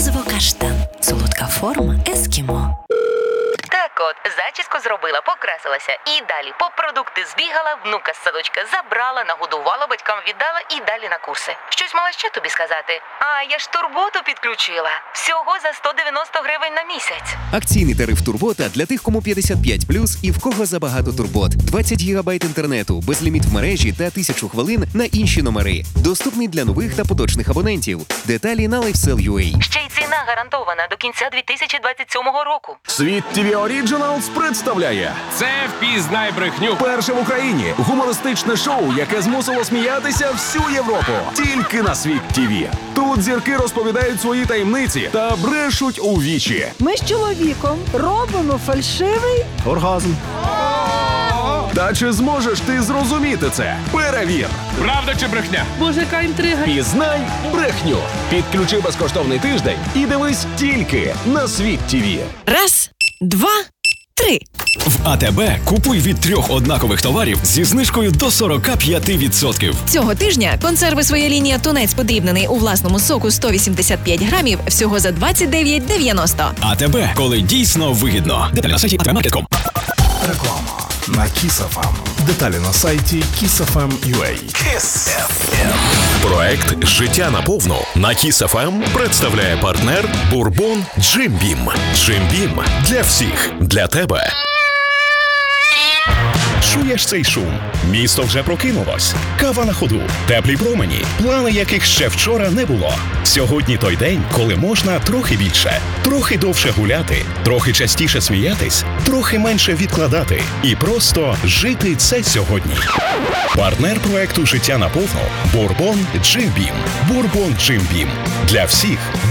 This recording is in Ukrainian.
Морозиво-каштан. Солодка форма ескімо. Так от, зачіску зробила, покрасилася. І далі по продукти збігала, внука з садочка забрала, нагодувала, батькам віддала і далі на курси. Щось мала ще тобі сказати? А, я ж турботу підключила. Всього за 190 гривень на місяць. Акційний тариф Турбота для тих, кому 55+, і в кого забагато турбот. 20 гігабайт інтернету, безліміт в мережі та 1000 хвилин на інші номери. Доступний для нових та поточних абонентів. Деталі на LifeSell.ua. Ще й ціна гарантована до кінця 2027 року. Світ ТВ Оріджиналс представляє Це «Впізнай брехню». перше в Україні гумористичне шоу, яке змусило сміятися всю Європу. Тільки на Світ ТВ. Тут зірки розповідають свої таємниці та брешуть у вічі. Ми з чоловіком робимо фальшивий Оргазм. Та чи зможеш ти зрозуміти це? Перевір! Правда чи брехня? Боже, яка інтрига. Пізнай брехню. Підключи безкоштовний тиждень і дивись тільки на Світ ТВ. Раз, два, три. В АТБ купуй від 3 однакових товарів зі знижкою до 45%. Цього тижня консерви «Своя лінія» тунець подрібнений у власному соку 185 грамів всього за 29,90. АТБ, коли дійсно вигідно. Деталі на сайті atbmarket.com. Реклама на Kiss FM. Деталі на сайті kissfm.ua. Проект «Життя наповну» на Kiss FM представляє партнер Бурбон Джим Бім. Джим Бім для всіх, для тебе. Чуєш цей шум? Місто вже прокинулось. Кава на ходу, теплі промені, плани яких ще вчора не було. Сьогодні той день, коли можна трохи більше, трохи довше гуляти, трохи частіше сміятись, трохи менше відкладати і просто жити це сьогодні. Партнер проекту «Життя наповну» Бурбон Джим Бім. Бурбон Джим Бім для всіх,